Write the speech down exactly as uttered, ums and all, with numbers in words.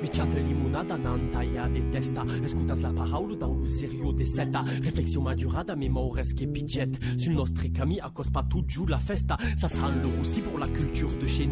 Bicciate limonada, nantaia de testa. Escutas la parola dans lo serio de setta. Réflexion madurada, memores che picette. Sul nostre cami, a cos pas tout joue la festa. Ça sent le roussi pour la culture de chez nous.